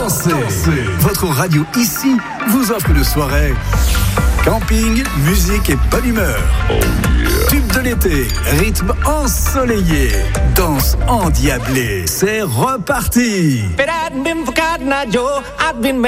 dansez. Votre radio ici vous offre une soirée. Camping, musique et bonne humeur. Tube de l'été, rythme ensoleillé, danse endiablée. C'est reparti.